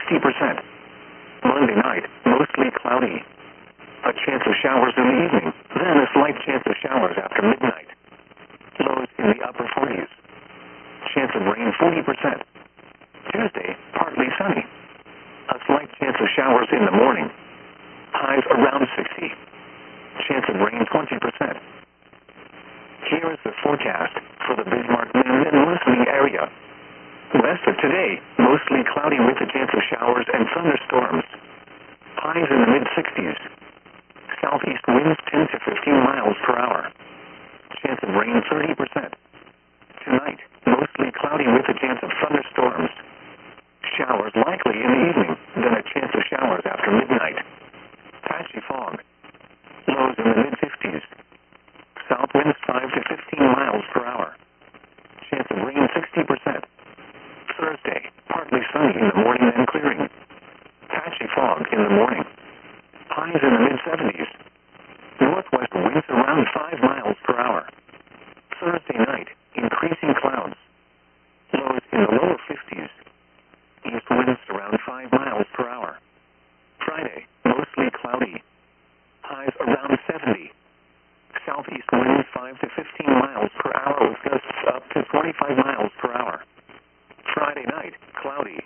60%. Monday night, mostly cloudy. A chance of showers in the evening, then a slight chance of showers after midnight. Lows in the upper 40s. Chance of rain 40%. Tuesday, partly sunny. A slight chance of showers in the morning. Highs around 60. Chance of rain 20%. Here is the forecast for the Bismarck, Minden, and listening area. West of today, mostly cloudy with a chance of showers and thunderstorms. Highs in the mid-60s. Southeast winds 10 to 15 miles per hour. Chance of rain 30%. Tonight, mostly cloudy with a chance of thunderstorms. Showers likely in the evening, then a chance of showers after midnight. Patchy fog. Lows in the mid-50s. South winds 5 to 15 miles per hour. Chance of rain 60%. Thursday, partly sunny in the morning and clearing. Patchy fog in the morning. Highs in the mid-70s. Northwest winds around 5 miles per hour. Thursday night, increasing clouds. Lows in the lower 50s. East winds around 5 miles per hour. Friday, mostly cloudy. Highs around 70. Southeast winds 5 to 15 miles per hour with gusts up to 25 miles per hour. Friday night, cloudy.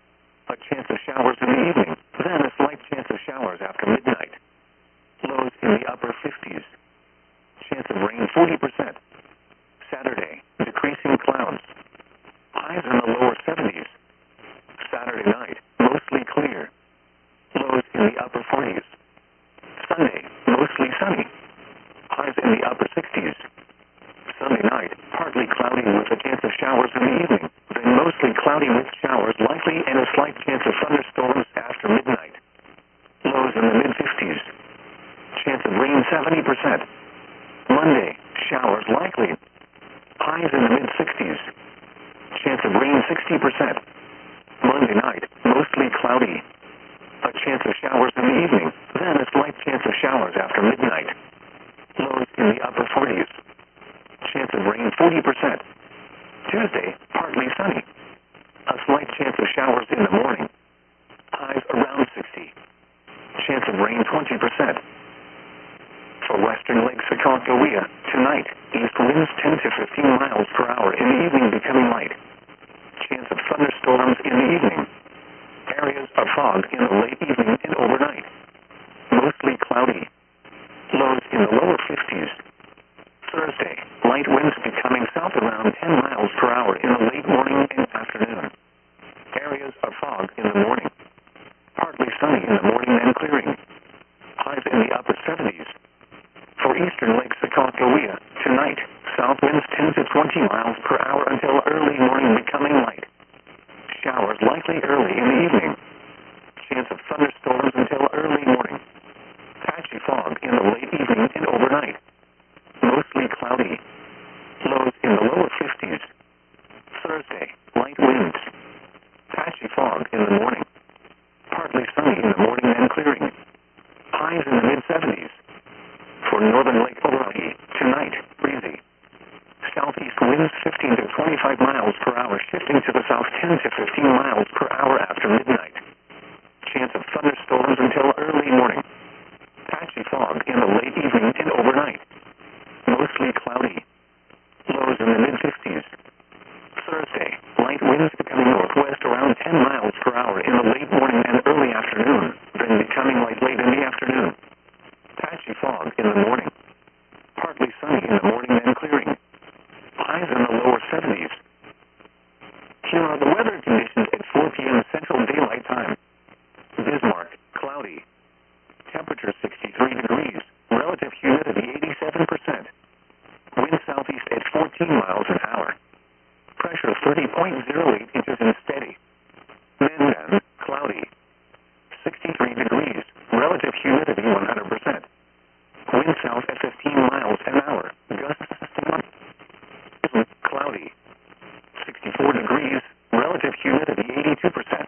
A chance of showers in the evening, then a slight chance of showers after midnight. Lows in the upper 50s. Chance of rain 40%. Saturday, decreasing clouds. Highs in the lower 70s. Saturday night, mostly clear. Lows in the upper 40s. Sunday, mostly sunny. Highs in the upper 60s. Sunday night, partly cloudy with a chance of showers in the evening, then mostly cloudy with showers likely and a slight chance of thunderstorms after midnight. Lows in the mid-50s. Chance of rain 70%. Monday, showers likely. Highs in the mid-60s. Chance of rain 60%. Monday night, mostly cloudy. A chance of showers in the evening, then a slight chance of showers after midnight. Lows in the upper 40s. Chance of rain 40%. Tuesday, partly sunny. A slight chance of showers in the morning. Highs around 60. Chance of rain 20%. For western Lake Sakoncohea, tonight, east winds 10 to 15 miles per hour, in the evening becoming light. Chance of thunderstorms in the evening. Areas of fog in the late evening and overnight. Mostly cloudy. Lows in the lower 50s. Thursday, light winds becoming south around 10 miles per hour in the late morning and afternoon. Areas of fog in the morning. Partly sunny in the morning and clearing. Highs in the upper 70s. For eastern Lake Sakoncohea, tonight, south winds 10 to 20 miles per hour until early morning becoming light. Showers likely early in the evening. Chance of thunderstorms until early morning. Patchy fog in the late evening and overnight. Mostly cloudy. Lows in the lower 50s. Thursday, light winds. Patchy fog in the morning. Partly sunny in the morning and clearing. Highs in the mid-70s. For northern Lake Oahe, tonight, breezy. Southeast winds 15 to 25 miles per hour, shifting to the south 10 to 15 miles per hour after midnight. Chance of thunderstorms until early morning. Patchy fog in the late evening and overnight. Mostly cloudy. Lows in the mid-50s. Thursday, light winds becoming northwest around 10 miles per hour in the late morning and early afternoon, then becoming light late in the afternoon. Patchy fog in the morning. Partly sunny in the morning and clearing. Highs in the lower 70s. Here are the weather conditions at 4 p.m. Central Daylight Time. Bismarck, cloudy. Temperature 63 degrees. Relative humidity 87%. Wind southeast at 14 miles an hour. Pressure 30.08 inches and steady. Minden, cloudy. 63 degrees. Relative humidity 100%. Wind south at 15 miles an hour. Gusts 1. Cloudy. 64 degrees. Relative humidity 82%.